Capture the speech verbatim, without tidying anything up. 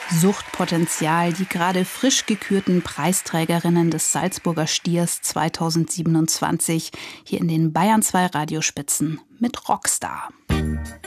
Suchtpotenzial, die gerade frisch gekürten Preisträgerinnen des Salzburger Stiers zweitausendsiebenundzwanzig, hier in den Bayern zwei Radiospitzen mit Rockstar.